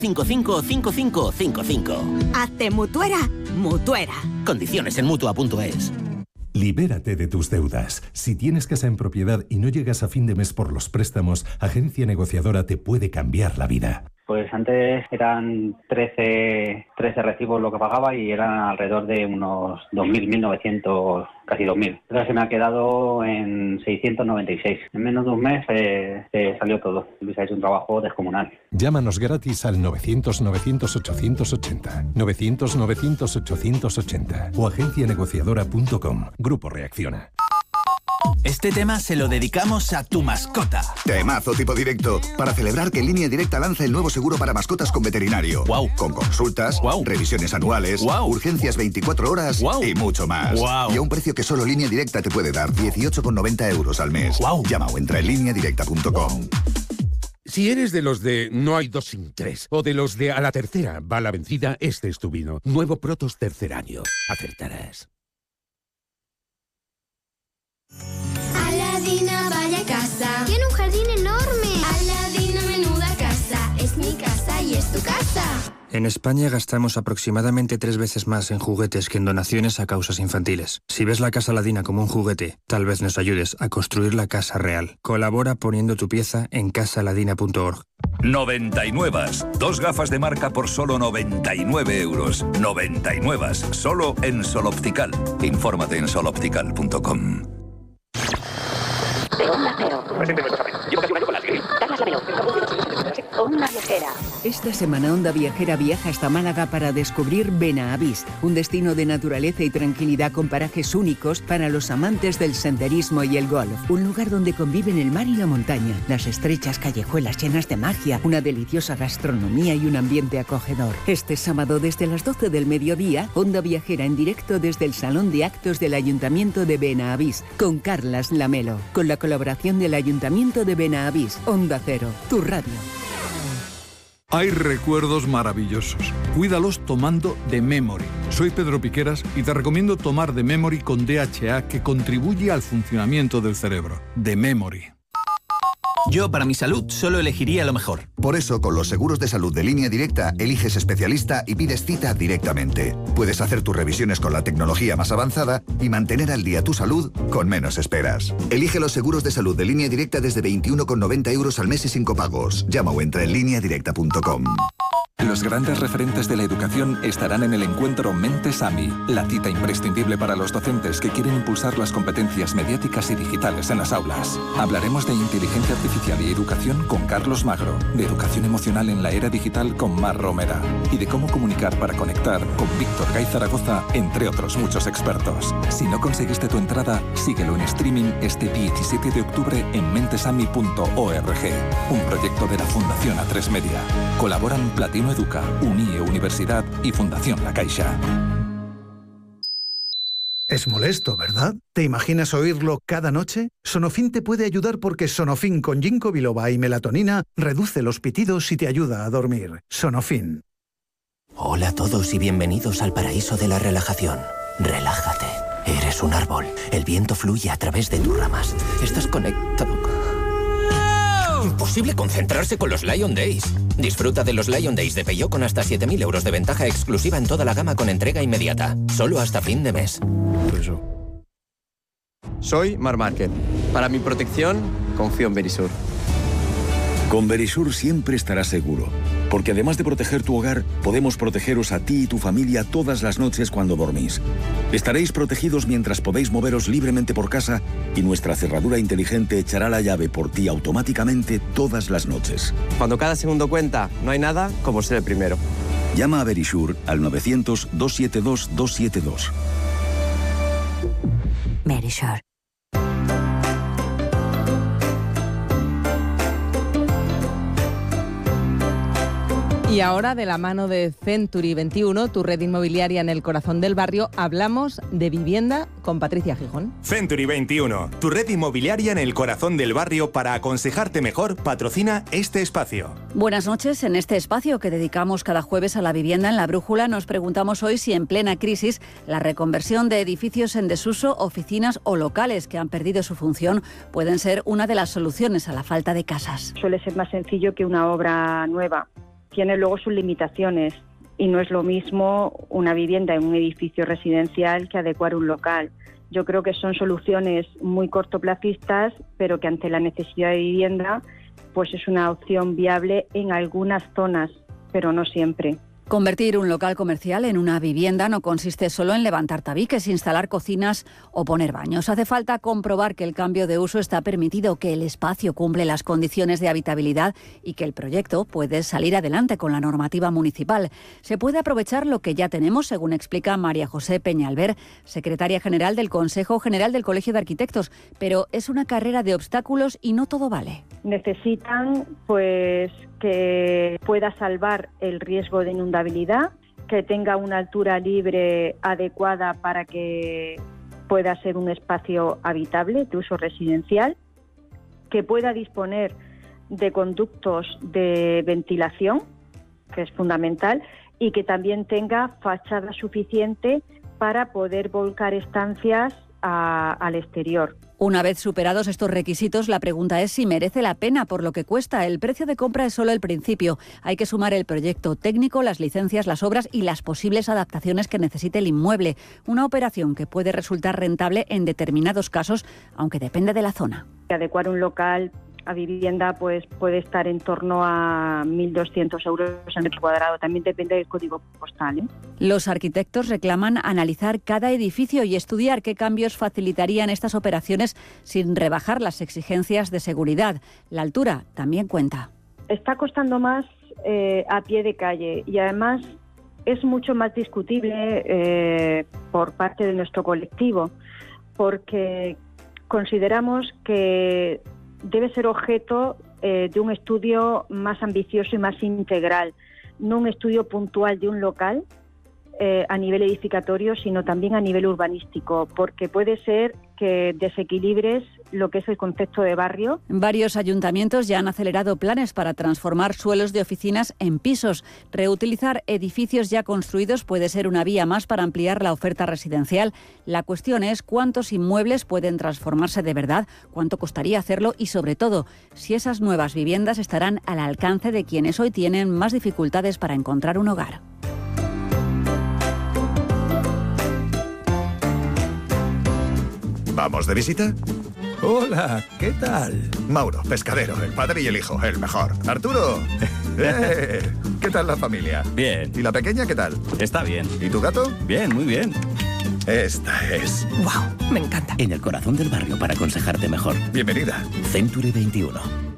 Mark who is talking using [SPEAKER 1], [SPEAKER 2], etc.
[SPEAKER 1] 555555.
[SPEAKER 2] Hazte mutuera, Mutuera.
[SPEAKER 1] Condiciones en Mutua.es.
[SPEAKER 3] Libérate de tus deudas. Si tienes casa en propiedad y no llegas a fin de mes por los préstamos, Agencia Negociadora te puede cambiar la vida.
[SPEAKER 4] Pues antes eran 13 recibos lo que pagaba y eran alrededor de unos 2.000, 1.900, casi 2.000. Ahora se me ha quedado en 696. En menos de un mes salió todo. Luis ha hecho un trabajo descomunal.
[SPEAKER 3] Llámanos gratis al 900-900-880, 900-900-880 o agencianegociadora.com. Grupo Reacciona.
[SPEAKER 5] Este tema se lo dedicamos a tu mascota.
[SPEAKER 6] Temazo tipo directo, para celebrar que Línea Directa lanza el nuevo seguro para mascotas con veterinario.
[SPEAKER 5] Wow.
[SPEAKER 6] Con consultas, revisiones anuales, urgencias 24 horas y mucho más. Y a un precio que solo Línea Directa te puede dar, 18,90 euros al mes. Llama o entra en lineadirecta.com.
[SPEAKER 7] Si eres de los de no hay dos sin tres, o de los de a la tercera va la vencida, este es tu vino. Nuevo Protos tercer año. Acertarás.
[SPEAKER 8] Aladina, vaya casa. Tiene un jardín enorme. Aladina, menuda casa. Es mi casa y es tu casa.
[SPEAKER 9] En España gastamos aproximadamente 3 veces más en juguetes que en donaciones a causas infantiles. Si ves la Casa Aladina como un juguete, tal vez nos ayudes a construir la casa real. Colabora poniendo tu pieza en casaaladina.org.
[SPEAKER 10] 99. 2 gafas de marca por solo 99 euros. 99. Solo en Sol Optical. Infórmate en soloptical.com.
[SPEAKER 11] De Onda Cero.
[SPEAKER 12] Presente nuestros amigos. Llevo casi un año con las gris.
[SPEAKER 11] Carlas Lamelo. Onda Viajera.
[SPEAKER 13] Esta semana Onda Viajera viaja hasta Málaga para descubrir Benavís, un destino de naturaleza y tranquilidad con parajes únicos para los amantes del senderismo y el golf. Un lugar donde conviven el mar y la montaña, las estrechas callejuelas llenas de magia, una deliciosa gastronomía y un ambiente acogedor. Este sábado desde las 12 del mediodía, Onda Viajera en directo desde el Salón de Actos del Ayuntamiento de Benavís, con Carlas Lamelo, con la colaboración del Ayuntamiento de Benavís. Onda Cero, tu radio.
[SPEAKER 14] Hay recuerdos maravillosos. Cuídalos tomando The Memory. Soy Pedro Piqueras y te recomiendo tomar The Memory con DHA, que contribuye al funcionamiento del cerebro. The Memory.
[SPEAKER 5] Yo, para mi salud, solo elegiría lo mejor.
[SPEAKER 6] Por eso, con los seguros de salud de Línea Directa, eliges especialista y pides cita directamente. Puedes hacer tus revisiones con la tecnología más avanzada y mantener al día tu salud con menos esperas. Elige los seguros de salud de Línea Directa desde 21,90 euros al mes y sin copagos. Llama o entra en lineadirecta.com.
[SPEAKER 15] Los grandes referentes de la educación estarán en el encuentro Mentes AMI, la cita imprescindible para los docentes que quieren impulsar las competencias mediáticas y digitales en las aulas. Hablaremos de inteligencia artificial y educación con Carlos Magro, de educación emocional en la era digital con Mar Romera y de cómo comunicar para conectar con Víctor Gay Zaragoza, entre otros muchos expertos. Si no conseguiste tu entrada, síguelo en streaming este 17 de octubre en mentesami.org, un proyecto de la Fundación A3 Media. Colaboran Platino Educa, UNIE Universidad y Fundación La Caixa.
[SPEAKER 16] Es molesto, ¿verdad? ¿Te imaginas oírlo cada noche? Sonofin te puede ayudar porque Sonofin con ginkgo biloba y melatonina reduce los pitidos y te ayuda a dormir. Sonofin.
[SPEAKER 17] Hola a todos y bienvenidos al paraíso de la relajación. Relájate. Eres un árbol. El viento fluye a través de tus ramas. Estás conectado.
[SPEAKER 18] Imposible concentrarse con los Lion Days. Disfruta de los Lion Days de Peugeot con hasta 7.000 euros de ventaja exclusiva en toda la gama con entrega inmediata. Solo hasta fin de mes.
[SPEAKER 19] Soy Marc Márquez. Para mi protección, confío en Verisur.
[SPEAKER 20] Con Verisur siempre estarás seguro, porque además de proteger tu hogar, podemos protegeros a ti y tu familia todas las noches cuando dormís. Estaréis protegidos mientras podéis moveros libremente por casa y nuestra cerradura inteligente echará la llave por ti automáticamente todas las noches.
[SPEAKER 19] Cuando cada segundo cuenta, no hay nada como ser el primero.
[SPEAKER 20] Llama a Verisur al 900-272-272.
[SPEAKER 11] Verisur.
[SPEAKER 2] Y ahora, de la mano de Century 21, tu red inmobiliaria en el corazón del barrio, hablamos de vivienda con Patricia Gijón.
[SPEAKER 21] Century 21, tu red inmobiliaria en el corazón del barrio, para aconsejarte mejor, patrocina este espacio.
[SPEAKER 22] Buenas noches. En este espacio que dedicamos cada jueves a la vivienda en La Brújula, nos preguntamos hoy si en plena crisis la reconversión de edificios en desuso, oficinas o locales que han perdido su función pueden ser una de las soluciones a la falta de casas.
[SPEAKER 23] Suele ser más sencillo que una obra nueva.
[SPEAKER 1] tiene luego sus limitaciones y no es lo mismo una vivienda en un edificio residencial que adecuar un local. Yo creo que son soluciones muy cortoplacistas, pero que ante la necesidad de vivienda, pues es una opción viable en algunas zonas, pero no siempre.
[SPEAKER 22] Convertir un local comercial en una vivienda no consiste solo en levantar tabiques, instalar cocinas o poner baños. Hace falta comprobar que el cambio de uso está permitido, que el espacio cumple las condiciones de habitabilidad y que el proyecto puede salir adelante con la normativa municipal. Se puede aprovechar lo que ya tenemos, según explica María José Peñalver, secretaria general del Consejo General del Colegio de Arquitectos, pero es una carrera de obstáculos y no todo vale.
[SPEAKER 1] Necesitan, pues, que pueda salvar el riesgo de inundabilidad, que tenga una altura libre adecuada para que pueda ser un espacio habitable de uso residencial, que pueda disponer de conductos de ventilación, que es fundamental, y que también tenga fachada suficiente para poder volcar estancias al exterior.
[SPEAKER 22] Una vez superados estos requisitos, la pregunta es si merece la pena por lo que cuesta. El precio de compra es solo el principio. Hay que sumar el proyecto técnico, las licencias, las obras y las posibles adaptaciones que necesite el inmueble. Una operación que puede resultar rentable en determinados casos, aunque depende de la zona.
[SPEAKER 1] Adecuar un local a vivienda pues puede estar en torno a 1.200 euros en metro cuadrado. También depende del código postal, ¿eh?
[SPEAKER 22] Los arquitectos reclaman analizar cada edificio y estudiar qué cambios facilitarían estas operaciones sin rebajar las exigencias de seguridad. La altura también cuenta.
[SPEAKER 1] Está costando más a pie de calle y además es mucho más discutible por parte de nuestro colectivo, porque consideramos que debe ser objeto de un estudio más ambicioso y más integral, no un estudio puntual de un local a nivel edificatorio, sino también a nivel urbanístico, porque puede ser que desequilibres lo que es el concepto de barrio.
[SPEAKER 22] Varios ayuntamientos ya han acelerado planes para transformar suelos de oficinas en pisos. Reutilizar edificios ya construidos puede ser una vía más para ampliar la oferta residencial. La cuestión es cuántos inmuebles pueden transformarse de verdad, cuánto costaría hacerlo y, sobre todo, si esas nuevas viviendas estarán al alcance de quienes hoy tienen más dificultades para encontrar un hogar.
[SPEAKER 6] ¿Vamos de visita?
[SPEAKER 4] Hola, ¿qué tal?
[SPEAKER 6] Mauro, pescadero, el padre y el hijo, el mejor. Arturo, ¿qué tal la familia?
[SPEAKER 4] Bien.
[SPEAKER 6] ¿Y la pequeña qué tal?
[SPEAKER 4] Está bien.
[SPEAKER 6] ¿Y tu gato?
[SPEAKER 4] Bien, muy bien.
[SPEAKER 6] Esta es...
[SPEAKER 23] ¡Wow! Me encanta.
[SPEAKER 17] En el corazón del barrio para aconsejarte mejor.
[SPEAKER 6] Bienvenida.
[SPEAKER 17] Century 21.